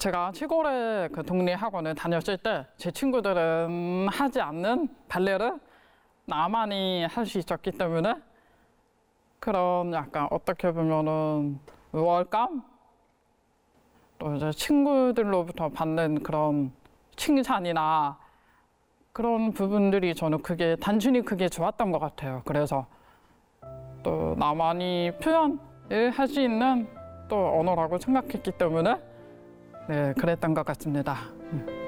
제가 시골에 그 동네 학원을 다녔을 때 제 친구들은 하지 않는 발레를 나만이 할 수 있었기 때문에 그런 약간 어떻게 보면은 우월감? 또 이제 친구들로부터 받는 그런 칭찬이나 그런 부분들이 저는 그게 단순히 그게 좋았던 것 같아요. 그래서 또 나만이 표현을 할 수 있는 또 언어라고 생각했기 때문에 네, 그랬던 것 같습니다.